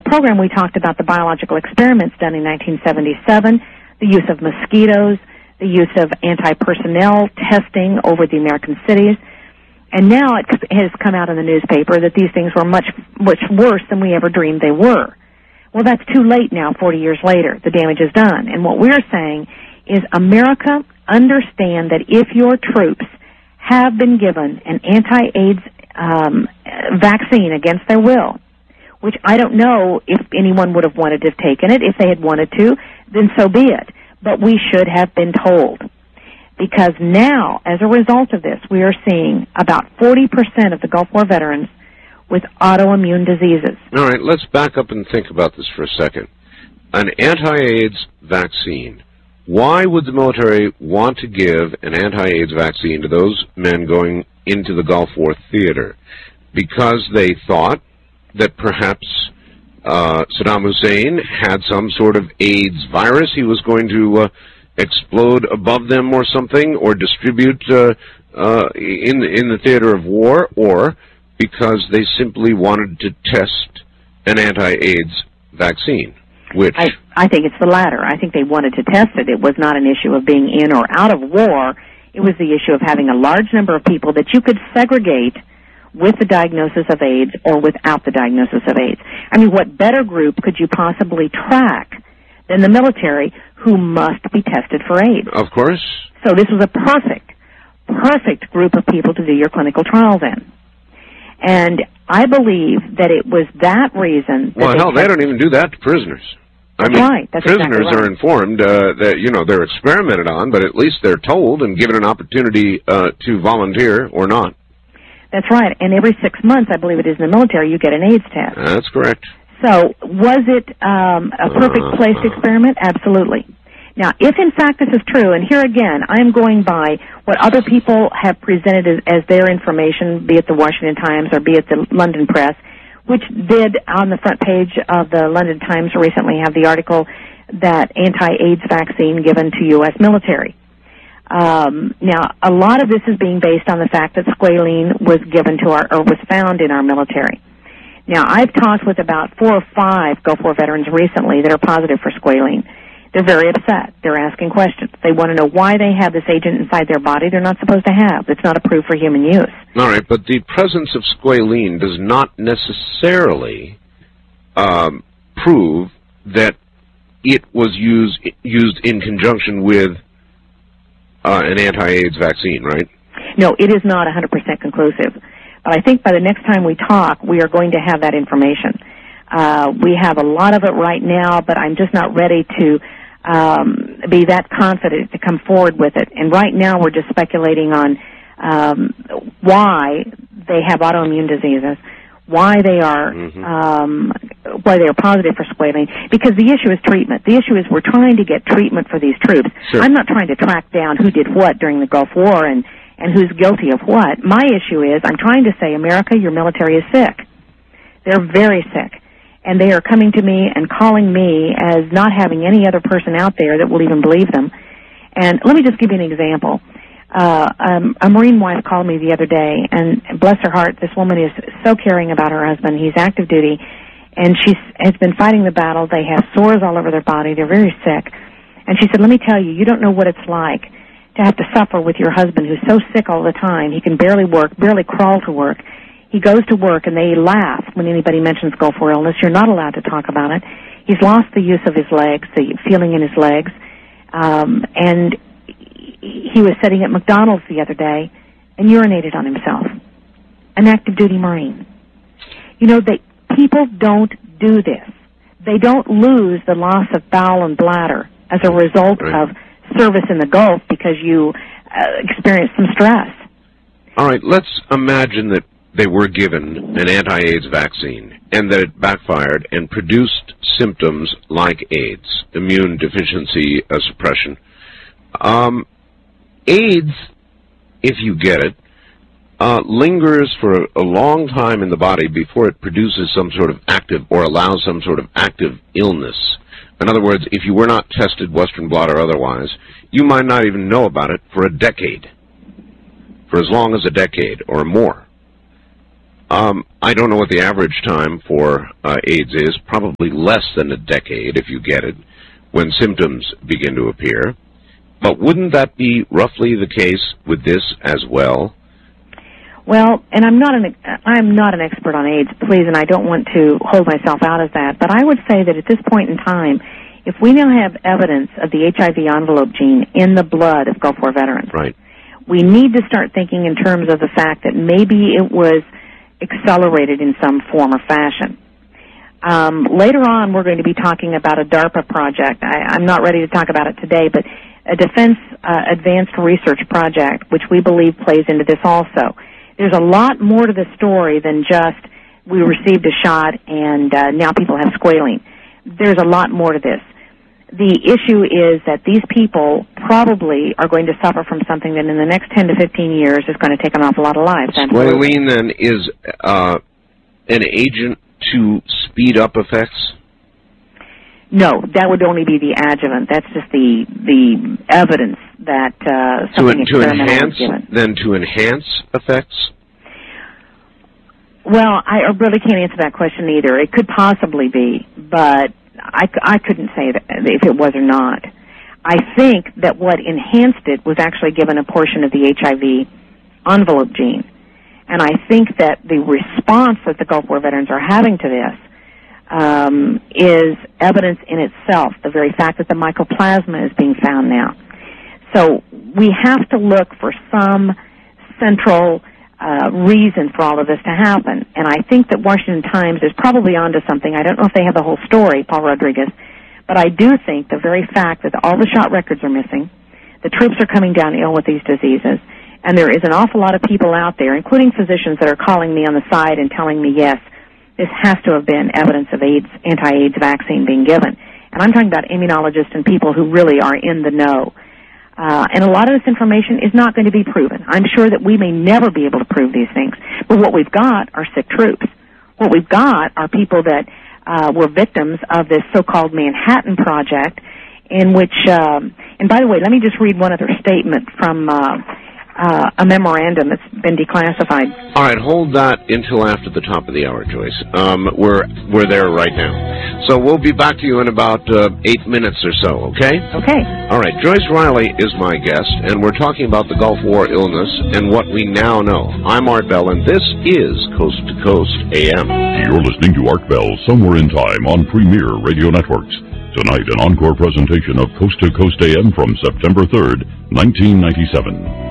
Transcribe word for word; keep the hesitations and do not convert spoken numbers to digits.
program, we talked about the biological experiments done in nineteen seventy-seven, the use of mosquitoes, the use of anti-personnel testing over the American cities. And now it has come out in the newspaper that these things were much, much worse than we ever dreamed they were. Well, that's too late now, forty years later. The damage is done. And what we're saying is, America, understand that if your troops have been given an anti-AIDS um, vaccine against their will, which I don't know if anyone would have wanted to have taken it. If they had wanted to, then so be it. But we should have been told. Because now, as a result of this, we are seeing about forty percent of the Gulf War veterans with autoimmune diseases. All right, let's back up and think about this for a second. An anti-AIDS vaccine. Why would the military want to give an anti-AIDS vaccine to those men going into the Gulf War theater? Because they thought that perhaps uh, Saddam Hussein had some sort of AIDS virus he was going to uh, explode above them or something, or distribute uh, uh, in, in the theater of war, or because they simply wanted to test an anti-AIDS vaccine, which... I, I think it's the latter. I think they wanted to test it. It was not an issue of being in or out of war. It was the issue of having a large number of people that you could segregate with the diagnosis of AIDS or without the diagnosis of AIDS. I mean, what better group could you possibly track than the military, who must be tested for AIDS? Of course. So this was a perfect, perfect group of people to do your clinical trials in. And I believe that it was that reason... That well, hell, they don't even do that to prisoners. That's I mean, right. That's prisoners exactly right. are informed uh, that, you know, they're experimented on, but at least they're told and given an opportunity uh, to volunteer or not. That's right. And every six months, I believe it is in the military, you get an AIDS test. That's correct. So, was it um, a perfect place to experiment? Absolutely. Now, if in fact this is true, and here again, I am going by what other people have presented as, as their information, be it the Washington Times or be it the London Press, which did on the front page of the London Times recently have the article that anti-AIDS vaccine given to U S military. Um, now, a lot of this is being based on the fact that squalene was given to our, or was found in our military. Now, I've talked with about four or five Gulf War veterans recently that are positive for squalene. They're very upset. They're asking questions. They want to know why they have this agent inside their body they're not supposed to have. It's not approved for human use. All right, but the presence of squalene does not necessarily um, prove that it was used used in conjunction with uh, an anti-AIDS vaccine, right? No, it is not one hundred percent conclusive. But I think by the next time we talk, we are going to have that information. Uh, we have a lot of it right now, but I'm just not ready to um, be that confident to come forward with it. And right now we're just speculating on um, why they have autoimmune diseases, why they are mm-hmm. um, why they are positive for squalene. Because the issue is treatment. The issue is we're trying to get treatment for these troops. Sure. I'm not trying to track down who did what during the Gulf War and and who's guilty of what. My issue is I'm trying to say, America, your military is sick. They're very sick. And they are coming to me and calling me as not having any other person out there that will even believe them. And let me just give you an example. Uh, um, a Marine wife called me the other day, and bless her heart, this woman is so caring about her husband. He's active duty, and she has been fighting the battle. They have sores all over their body. They're very sick. And she said, let me tell you, you don't know what it's like to have to suffer with your husband who's so sick all the time. He can barely work, barely crawl to work. He goes to work, and they laugh when anybody mentions Gulf War illness. You're not allowed to talk about it. He's lost the use of his legs, the feeling in his legs. Um, and he was sitting at McDonald's the other day and urinated on himself. An active-duty Marine. You know, they, people don't do this. They don't lose the loss of bowel and bladder as a result right. of service in the Gulf because you uh, experienced some stress. All right, let's imagine that they were given an anti-AIDS vaccine and that it backfired and produced symptoms like AIDS, immune deficiency uh, suppression. Um, AIDS, if you get it, uh, lingers for a long time in the body before it produces some sort of active or allows some sort of active illness. In other words, if you were not tested, Western blot or otherwise, you might not even know about it for a decade, for as long as a decade or more. Um, I don't know what the average time for uh, AIDS is, probably less than a decade if you get it, when symptoms begin to appear. But wouldn't that be roughly the case with this as well? Well, and I'm not an I'm not an expert on AIDS, please, and I don't want to hold myself out as that. But I would say that at this point in time, if we now have evidence of the H I V envelope gene in the blood of Gulf War veterans, right, we need to start thinking in terms of the fact that maybe it was accelerated in some form or fashion. Um, later on, we're going to be talking about a DARPA project. I, I'm not ready to talk about it today, but a Defense uh, Advanced Research Project, which we believe plays into this also. There's a lot more to the story than just we received a shot and uh, now people have squalene. There's a lot more to this. The issue is that these people probably are going to suffer from something that in the next ten to fifteen years is going to take an awful lot of lives. Squalene, then, is uh, an agent to speed up effects? No, that would only be the adjuvant. That's just the the evidence that uh, something to, to experimental enhance, is given. Then to enhance effects? Well, I really can't answer that question either. It could possibly be, but I, I couldn't say that if it was or not. I think that what enhanced it was actually given a portion of the H I V envelope gene. And I think that the response that the Gulf War veterans are having to this um, is evidence in itself, the very fact that the mycoplasma is being found now. So we have to look for some central uh, reason for all of this to happen. And I think that Washington Times is probably onto something. I don't know if they have the whole story, Paul Rodriguez, but I do think the very fact that all the shot records are missing, the troops are coming down ill with these diseases, and there is an awful lot of people out there, including physicians, that are calling me on the side and telling me, yes, this has to have been evidence of AIDS, anti-AIDS vaccine being given. And I'm talking about immunologists and people who really are in the know. Uh, and a lot of this information is not going to be proven. I'm sure that we may never be able to prove these things. But what we've got are sick troops. What we've got are people that uh, were victims of this so-called Manhattan Project, in which, um, and by the way, let me just read one other statement from uh, uh, a memorandum that's been declassified. All right, hold that until after the top of the hour, Joyce. Um, we're we're there right now. So we'll be back to you in about uh, eight minutes or so, okay? Okay. All right, Joyce Riley is my guest, and we're talking about the Gulf War illness and what we now know. I'm Art Bell, and this is Coast to Coast A M. You're listening to Art Bell, Somewhere in Time on Premier Radio Networks. Tonight, an encore presentation of Coast to Coast A M from September third, nineteen ninety-seven.